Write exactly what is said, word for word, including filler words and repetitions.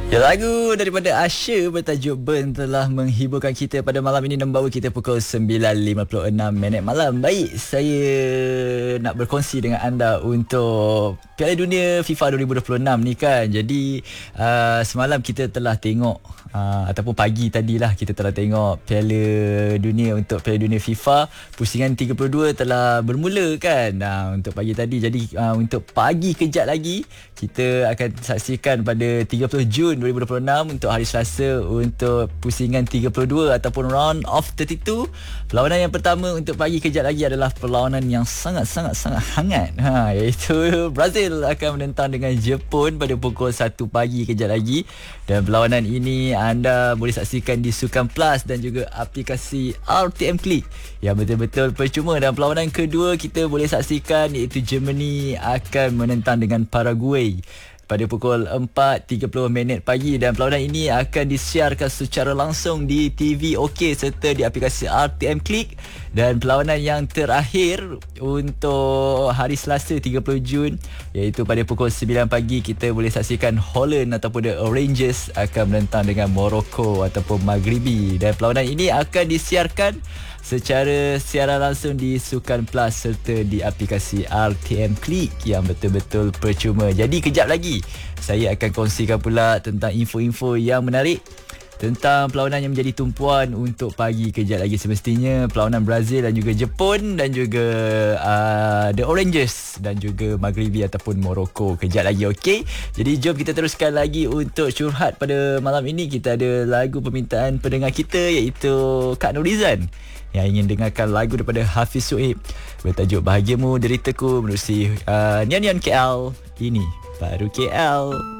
Ya, lagu daripada Asher bertajuk Burn telah menghiburkan kita pada malam ini, membawa kita pukul sembilan lima puluh enam minit malam. Baik, saya nak berkongsi dengan anda untuk Piala Dunia FIFA dua ribu dua puluh enam ni kan. Jadi uh, semalam kita telah tengok uh, ataupun pagi tadilah kita telah tengok Piala Dunia untuk Piala Dunia FIFA pusingan tiga puluh dua telah bermula kan. Uh, untuk pagi tadi. Jadi uh, untuk pagi kejap lagi kita akan saksikan pada tiga puluh Jun dua ribu dua puluh enam untuk hari Selasa untuk pusingan tiga puluh dua ataupun round of tiga puluh dua. Perlawanan yang pertama untuk pagi kejap lagi adalah perlawanan yang sangat-sangat-sangat hangat, ha, iaitu Brazil akan menentang dengan Jepun pada pukul satu pagi kejap lagi. Dan perlawanan ini anda boleh saksikan di Sukan Plus dan juga aplikasi R T M Click yang betul-betul percuma. Dan perlawanan kedua kita boleh saksikan iaitu Germany akan menentang dengan Paraguay pada pukul empat tiga puluh minit pagi. Dan perlawanan ini akan disiarkan secara langsung di T V OK serta di aplikasi R T M Click. Dan perlawanan yang terakhir untuk hari Selasa tiga puluh Jun iaitu pada pukul sembilan pagi kita boleh saksikan Holland ataupun The Oranges akan menentang dengan Morocco ataupun Maghribi. Dan perlawanan ini akan disiarkan secara siaran langsung di Sukan Plus serta di aplikasi R T M Click yang betul-betul percuma. Jadi kejap lagi saya akan kongsikan pula tentang info-info yang menarik tentang perlawanan yang menjadi tumpuan untuk pagi kejap lagi. Semestinya perlawanan Brazil dan juga Jepun dan juga uh, The Oranges dan juga Maghribi ataupun Morocco kejap lagi. Okey, jadi jom kita teruskan lagi untuk curhat pada malam ini. Kita ada lagu permintaan pendengar kita iaitu Kak Nurizan yang ingin dengarkan lagu daripada Hafiz Suhaib bertajuk Bahagiamu Deritaku menerusi uh, Nyan Nyan K L. Ini baru K L.